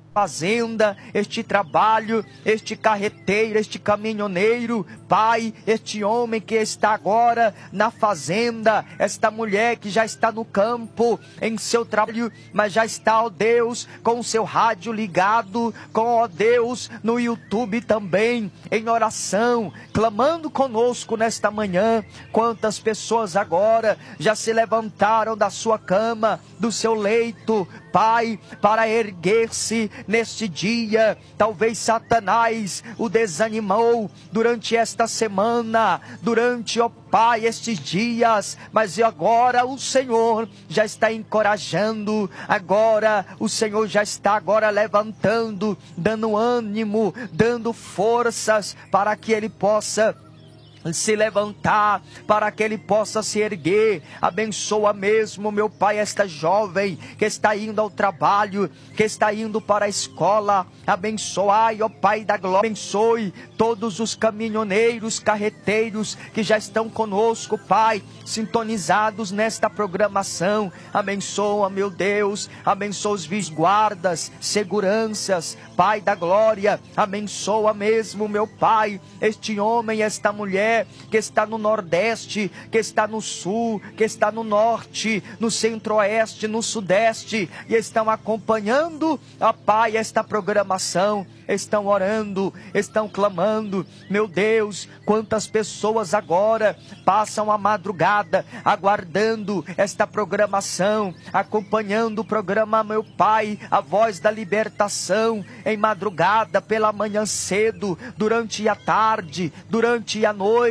fazenda, este trabalho, este carreteiro, este caminhoneiro, Pai, este homem que está agora na fazenda, esta mulher que já está no campo, em seu trabalho, mas já está, ó Deus, com o seu rádio ligado, com, ó Deus, no YouTube também, em oração, clamando conosco nesta manhã. Quantas pessoas agora já se levantaram da sua cama, do seu leito, Pai, para erguer-se neste dia. Talvez Satanás o desanimou durante esta semana, durante, ó Pai, estes dias, mas agora o Senhor já está encorajando, agora o Senhor já está agora levantando, dando ânimo, dando forças para que ele possa se levantar, para que ele possa se erguer. Abençoa mesmo, meu Pai, esta jovem que está indo ao trabalho, que está indo para a escola. Abençoai, ó Pai da glória, abençoe todos os caminhoneiros, carreteiros que já estão conosco, Pai, sintonizados nesta programação. Abençoa, meu Deus, abençoa os guardas, seguranças, Pai da glória. Abençoa mesmo, meu Pai, este homem, esta mulher que está no Nordeste, que está no Sul, que está no Norte, no Centro-Oeste, no Sudeste, e estão acompanhando, ó Pai, esta programação, estão orando, estão clamando. Meu Deus, quantas pessoas agora passam a madrugada aguardando esta programação, acompanhando o programa, meu Pai, a Voz da Libertação, em madrugada, pela manhã cedo, durante a tarde, durante a noite.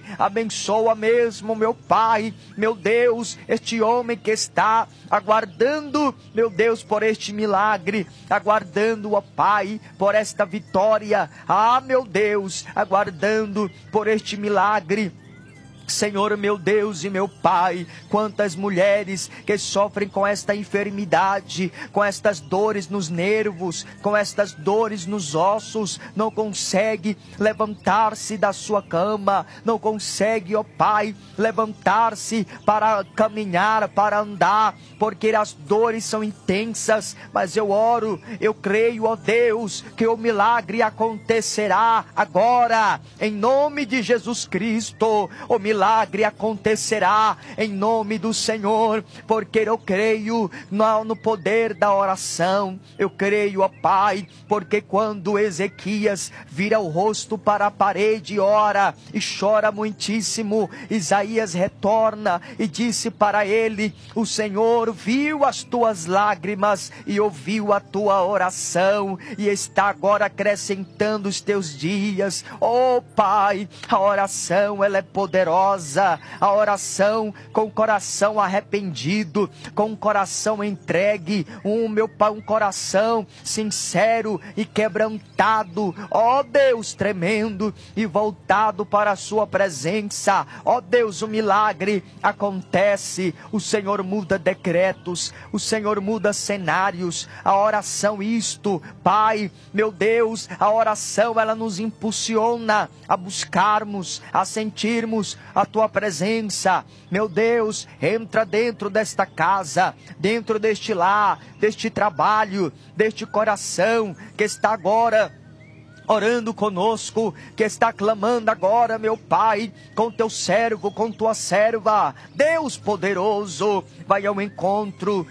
Abençoa mesmo, meu Pai, meu Deus, este homem que está aguardando, meu Deus, por este milagre, aguardando, ó Pai, por esta vitória. Ah, meu Deus, aguardando por este milagre. Senhor, meu Deus e meu Pai, quantas mulheres que sofrem com esta enfermidade, com estas dores nos nervos, com estas dores nos ossos, não consegue levantar-se da sua cama, não consegue, ó Pai, levantar-se para caminhar, para andar, porque as dores são intensas. Mas eu oro, eu creio, ó Deus, que o milagre acontecerá agora, em nome de Jesus Cristo. O milagre acontecerá em nome do Senhor, porque eu creio no poder da oração. Eu creio, ó Pai, porque quando Ezequias vira o rosto para a parede e ora e chora muitíssimo, Isaías retorna e disse para ele: o Senhor viu as tuas lágrimas e ouviu a tua oração e está agora acrescentando os teus dias. Oh Pai, a oração ela é poderosa, a oração com o coração arrependido, com o coração entregue, meu Pai, um coração sincero e quebrantado, ó Deus, tremendo e voltado para a sua presença. Ó Deus, o milagre acontece, o Senhor muda decretos, o Senhor muda cenários. A oração, isto, Pai, meu Deus, a oração ela nos impulsiona a buscarmos, a sentirmos a tua presença. Meu Deus, entra dentro desta casa, dentro deste lar, deste trabalho, deste coração que está agora orando conosco, que está clamando agora, meu Pai, com teu servo, com tua serva. Deus poderoso, vai ao encontro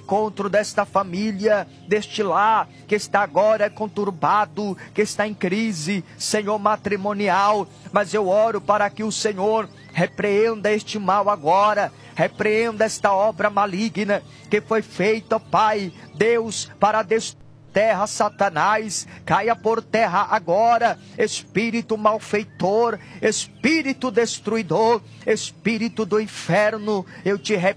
desta família, deste lar, que está agora conturbado, que está em crise, Senhor, matrimonial. Mas eu oro para que o Senhor repreenda este mal agora, repreenda esta obra maligna que foi feita, Pai, Deus, para destruir terra. Satanás, caia por terra agora, espírito malfeitor, espírito destruidor, espírito do inferno, eu te